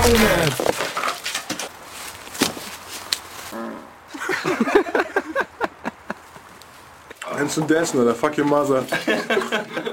Junge! Hands and dancen, oder? Fuck your mother.